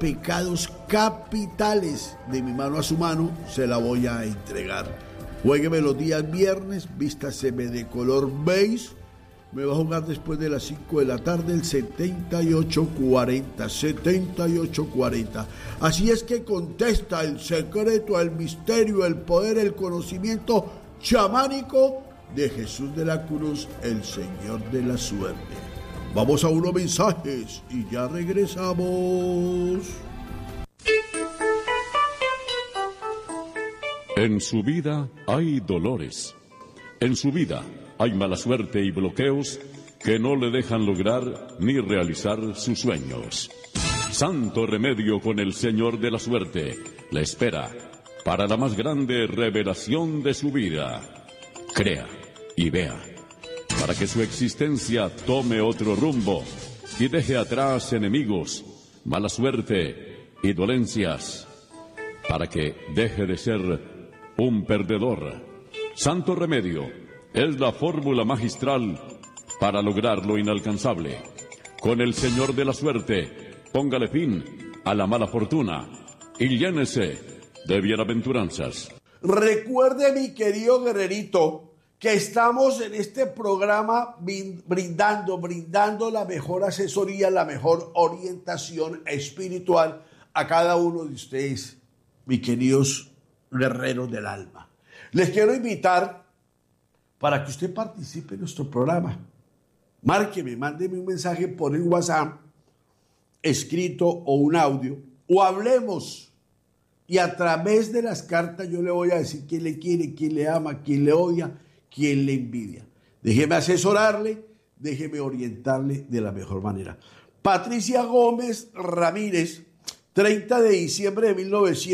pecados capitales. De mi mano a su mano se la voy a entregar. Juégueme los días viernes, vístaseme de color beige. Me va a jugar después de las 5 de la tarde el 7840. Así es que contesta el secreto, el misterio, el poder, el conocimiento chamánico de Jesús de la Cruz, el Señor de la Suerte. Vamos a unos mensajes y ya regresamos. En su vida hay dolores. En su vida hay mala suerte y bloqueos que no le dejan lograr ni realizar sus sueños. Santo remedio con el Señor de la Suerte le espera para la más grande revelación de su vida. Crea y vea, para que su existencia tome otro rumbo y deje atrás enemigos, mala suerte y dolencias, para que deje de ser un perdedor. Santo remedio es la fórmula magistral para lograr lo inalcanzable. Con el Señor de la Suerte, póngale fin a la mala fortuna y llénese de bienaventuranzas. Recuerde, mi querido guerrerito, que estamos en este programa brindando la mejor asesoría, la mejor orientación espiritual a cada uno de ustedes, mis queridos guerreros del alma. Les quiero invitar para que usted participe en nuestro programa. Márqueme, mándeme un mensaje por el WhatsApp, escrito o un audio, o hablemos. Y a través de las cartas yo le voy a decir quién le quiere, quién le ama, quién le odia, quién le envidia. Déjeme asesorarle, déjeme orientarle de la mejor manera. Patricia Gómez Ramírez, 30 de diciembre de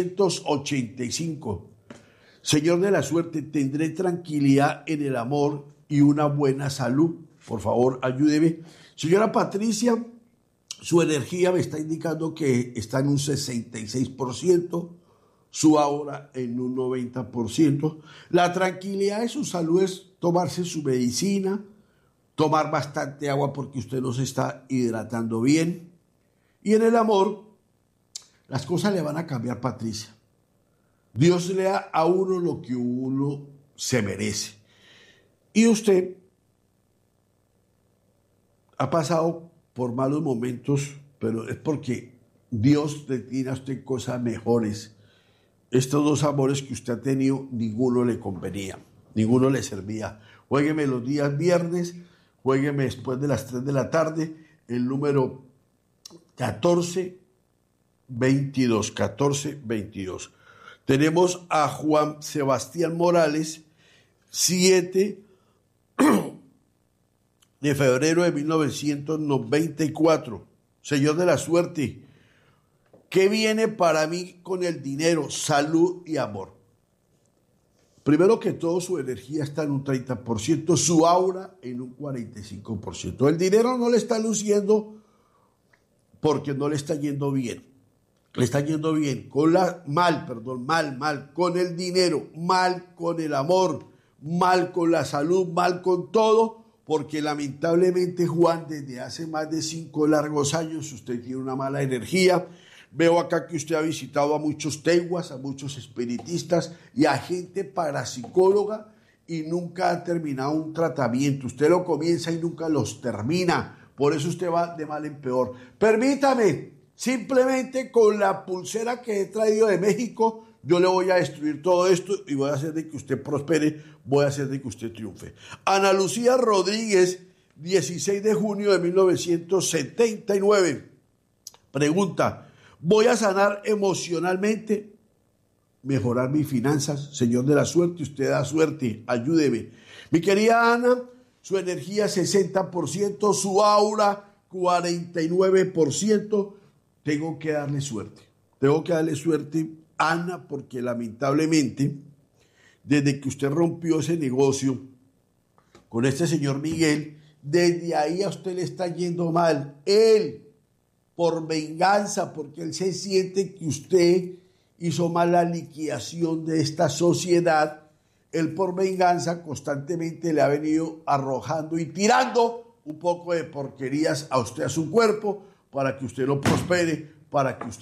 1985. Señor de la Suerte, tendré tranquilidad en el amor y una buena salud. Por favor, ayúdeme. Señora Patricia, su energía me está indicando que está en un 66%, su aura en un 90%. La tranquilidad de su salud es tomarse su medicina, tomar bastante agua porque usted no se está hidratando bien. Y en el amor, las cosas le van a cambiar, Patricia. Dios le da a uno lo que uno se merece. Y usted ha pasado por malos momentos, pero es porque Dios le tiene a usted cosas mejores. Estos dos amores que usted ha tenido, ninguno le convenía, ninguno le servía. Juégueme los días viernes, juégueme después de las 3 de la tarde, el número 1422. Tenemos a Juan Sebastián Morales, 7 de febrero de 1994. Señor de la Suerte, ¿qué viene para mí con el dinero, salud y amor? Primero que todo, su energía está en un 30%, su aura en un 45%. El dinero no le está luciendo porque no le está yendo bien. Le está yendo bien, mal con el dinero, mal con el amor, mal con la salud, mal con todo, porque lamentablemente, Juan, desde hace más de 5 largos años usted tiene una mala energía. Veo acá que usted ha visitado a muchos teguas, a muchos espiritistas y a gente parapsicóloga y nunca ha terminado un tratamiento. Usted lo comienza y nunca los termina, por eso usted va de mal en peor. Permítame. Simplemente con la pulsera que he traído de México, yo le voy a destruir todo esto y voy a hacer de que usted prospere, voy a hacer de que usted triunfe. Ana Lucía Rodríguez, 16 de junio de 1979. Pregunta, ¿voy a sanar emocionalmente? Mejorar mis finanzas. Señor de la Suerte, usted da suerte, ayúdeme. Mi querida Ana, su energía 60%, su aura 49%. Tengo que darle suerte, Ana, porque lamentablemente, desde que usted rompió ese negocio con este señor Miguel, desde ahí a usted le está yendo mal. Él, por venganza, porque él se siente que usted hizo mal la liquidación de esta sociedad, él por venganza constantemente le ha venido arrojando y tirando un poco de porquerías a usted, a su cuerpo, para que usted no prospere, para que usted